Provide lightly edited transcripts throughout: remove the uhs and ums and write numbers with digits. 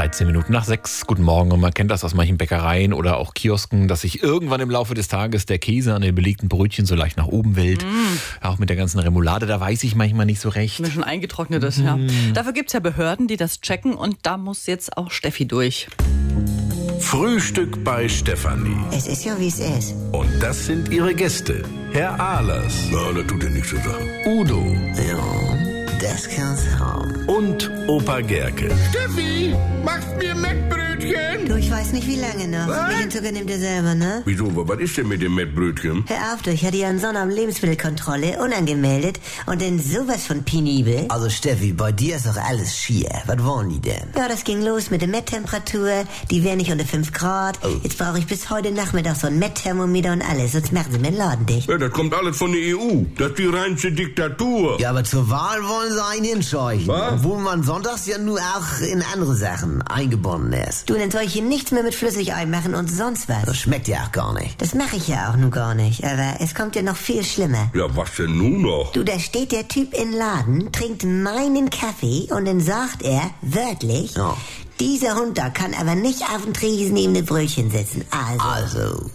13 Minuten nach 6. Guten Morgen. Und man kennt das aus manchen Bäckereien oder auch Kiosken, dass sich irgendwann im Laufe des Tages der Käse an den belegten Brötchen so leicht nach oben wählt. Auch mit der ganzen Remoulade, da weiß ich manchmal nicht so recht. Ein bisschen eingetrocknetes, ja. Dafür gibt es ja Behörden, die das checken und da muss jetzt auch Steffi durch. Frühstück bei Stefanie. Es ist ja, wie es ist. Und das sind ihre Gäste. Herr Ahlers. Ja, das tut ja nichts zu sagen. Udo. Ja, das kann's haben. Und Opa Gerke. Steffi, machst mir Mettbrötchen? Du, ich weiß nicht, wie lange noch. Was? Welchen Zucker nimmt ihr selber, ne? Wieso, was ist denn mit dem Mettbrötchen? Hör auf, du, ich hatte ja einen Sonntag Lebensmittelkontrolle, unangemeldet und dann sowas von penibel. Also Steffi, bei dir ist doch alles schier. Was wollen die denn? Ja, das ging los mit der Metttemperatur, die wäre nicht unter 5 Grad. Oh. Jetzt brauche ich bis heute Nachmittag so ein Mettthermometer und alles, sonst machen sie mir den Laden dicht. Ja, das kommt alles von der EU. Das ist die reinste Diktatur. Ja, aber zur Wahl wollen sie einen hinscheuchen. Was? Obwohl man sonntags ja nur auch in andere Sachen eingebunden ist. Du, dann soll ich hier nichts mehr mit Flüssigei machen und sonst was. Das schmeckt ja auch gar nicht. Das mache ich ja auch nun gar nicht, aber es kommt ja noch viel schlimmer. Ja, was denn nun noch? Du, da steht der Typ im Laden, trinkt meinen Kaffee und dann sagt er, wörtlich, Ja. dieser Hund da kann aber nicht auf dem Tresen neben dem Brötchen sitzen. Also,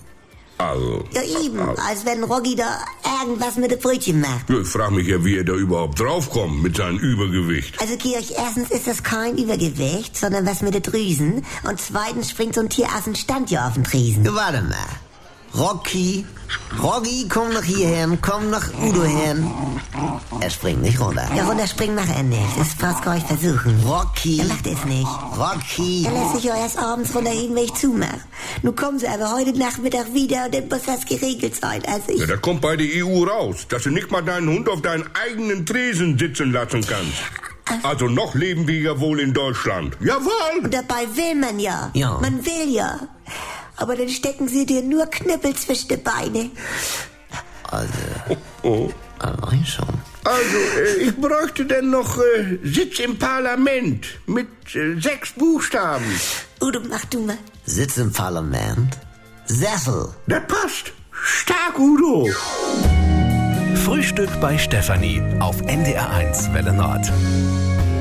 Ja eben, als wenn Roggi da irgendwas mit dem Brötchen macht. Ja, ich frage mich ja, wie er da überhaupt draufkommt mit seinem Übergewicht. Also Georg, erstens ist das kein Übergewicht, sondern was mit den Drüsen. Und zweitens springt so ein Tier aus dem Stand ja auf den Tresen. warte mal. Roggi, komm nach hierhin, komm nach Udo hin. Er springt nicht runter. Ja, runterspringen macht er nicht. Das brauchst du euch versuchen. Rocky, Er macht es nicht. Rocky. Er lässt sich ja erst abends runterheben, wenn ich zumache. Nun kommen sie aber heute Nachmittag wieder und dann muss das geregelt sein. Also Ja, ich... das kommt bei der EU raus, dass du nicht mal deinen Hund auf deinen eigenen Tresen sitzen lassen kannst. Also noch leben wir ja wohl in Deutschland. Jawohl! Und dabei will man ja. Ja. Man will ja. Aber dann stecken sie dir nur Knüppel zwischen die Beine. Also, allein schon. Also, ich bräuchte denn noch Sitz im Parlament mit 6 Buchstaben. Udo, mach du mal. Sitz im Parlament. Sessel. Das passt. Stark, Udo. Frühstück bei Stefanie auf NDR1 Welle Nord.